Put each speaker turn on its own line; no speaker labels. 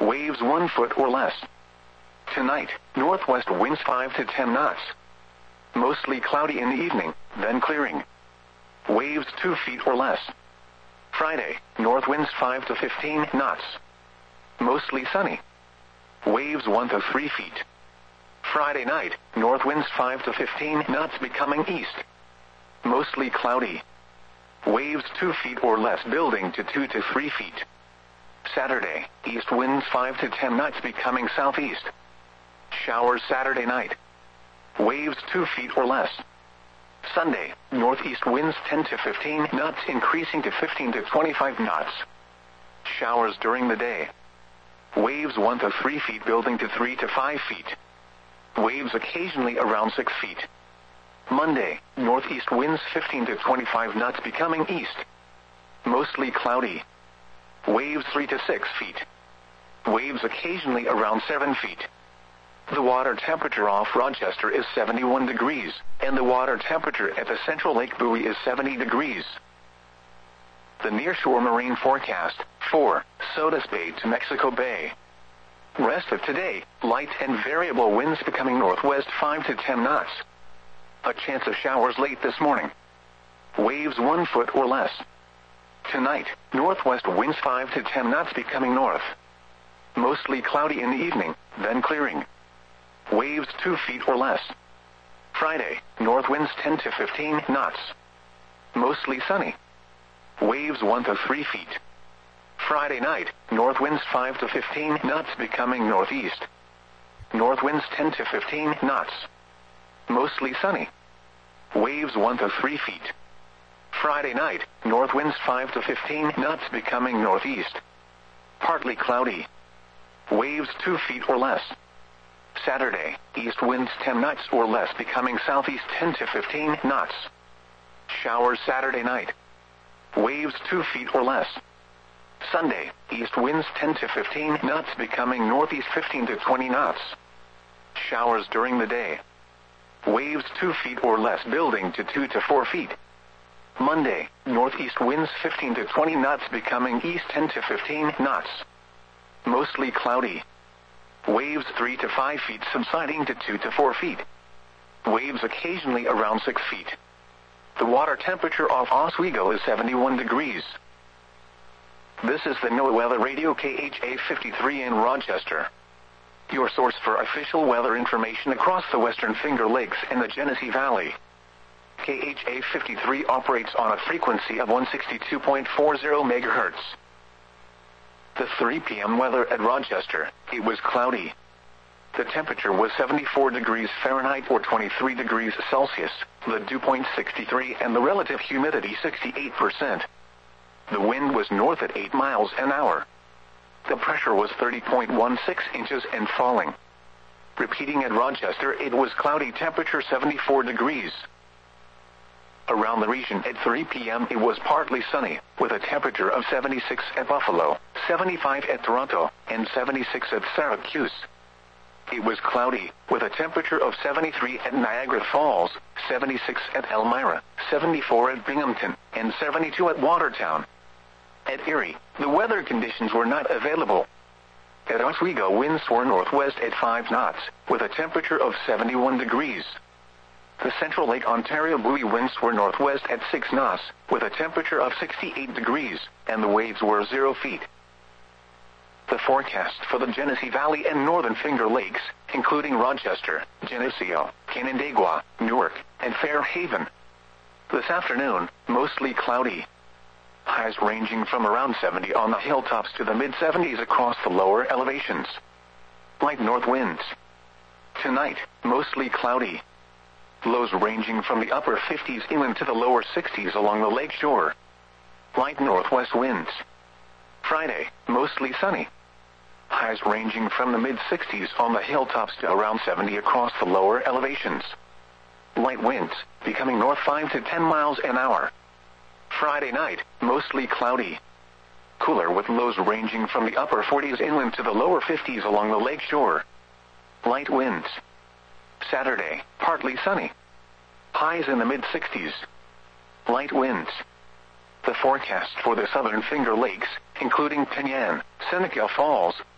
Waves 1 foot or less. Tonight, northwest winds 5 to 10 knots. Mostly cloudy in the evening, then clearing. Waves 2 feet or less. Friday, north winds 5 to 15 knots. Mostly sunny. Waves 1 to 3 feet. Friday night, north winds 5 to 15 knots becoming east. Mostly cloudy. Waves 2 feet or less building to 2 to 3 feet. Saturday, east winds 5 to 10 knots becoming southeast. Showers Saturday night. Waves 2 feet or less. Sunday, northeast winds 10 to 15 knots increasing to 15 to 25 knots. Showers during the day. Waves 1 to 3 feet building to 3 to 5 feet. Waves occasionally around 6 feet. Monday, northeast winds 15 to 25 knots becoming east. Mostly cloudy. Waves 3 to 6 feet. Waves occasionally around 7 feet. The water temperature off Rochester is 71 degrees, and the water temperature at the Central Lake Buoy is 70 degrees. The nearshore marine forecast, for Sodus Bay to Mexico Bay. Rest of today, light and variable winds becoming northwest 5 to 10 knots. A chance of showers late this morning. Waves 1 foot or less. Tonight, northwest winds 5 to 10 knots becoming north. Mostly cloudy in the evening, then clearing. Waves 2 feet or less. Friday, north winds 10 to 15 knots. Mostly sunny. Waves 1 to 3 feet. Friday night, north winds 5 to 15 knots becoming northeast. North winds 10 to 15 knots. Mostly sunny. Waves 1 to 3 feet. Friday night, north winds 5 to 15 knots becoming northeast. Partly cloudy. Waves 2 feet or less. Saturday, east winds 10 knots or less becoming southeast 10 to 15 knots. Showers Saturday night. Waves 2 feet or less. Sunday, east winds 10 to 15 knots becoming northeast 15 to 20 knots. Showers during the day. Waves 2 feet or less building to 2 to 4 feet. Monday, northeast winds 15 to 20 knots becoming east 10 to 15 knots. Mostly cloudy. Waves 3 to 5 feet subsiding to 2 to 4 feet. Waves occasionally around 6 feet. The water temperature off Oswego is 71 degrees. This is the NOAA Weather Radio KHA 53 in Rochester. Your source for official weather information across the Western Finger Lakes and the Genesee Valley. KHA 53 operates on a frequency of 162.40 MHz. The 3 p.m. weather at Rochester, it was cloudy. The temperature was 74 degrees Fahrenheit or 23 degrees Celsius, the dew point 63 and the relative humidity 68%. The wind was north at 8 miles an hour. The pressure was 30.16 inches and falling. Repeating at Rochester, it was cloudy, temperature 74 degrees. Around the region at 3 p.m. it was partly sunny, with a temperature of 76 at Buffalo, 75 at Toronto, and 76 at Syracuse. It was cloudy, with a temperature of 73 at Niagara Falls, 76 at Elmira, 74 at Binghamton, and 72 at Watertown. At Erie, the weather conditions were not available. At Oswego, winds were northwest at 5 knots, with a temperature of 71 degrees. The Central Lake Ontario buoy winds were northwest at 6 knots, with a temperature of 68 degrees, and the waves were 0 feet. The forecast for the Genesee Valley and Northern Finger Lakes, including Rochester, Geneseo, Canandaigua, Newark, and Fairhaven. This afternoon, mostly cloudy. Highs ranging from around 70 on the hilltops to the mid-70s across the lower elevations. Light north winds. Tonight, mostly cloudy. Lows ranging from the upper 50s inland to the lower 60s along the lake shore. Light northwest winds. Friday, mostly sunny. Highs ranging from the mid-60s on the hilltops to around 70 across the lower elevations. Light winds, becoming north 5 to 10 miles an hour. Friday night, mostly cloudy. Cooler with lows ranging from the upper 40s inland to the lower 50s along the lake shore. Light winds. Saturday, partly sunny. Highs in the mid-60s. Light winds. The forecast for the Southern Finger Lakes, including Penyan, Seneca Falls,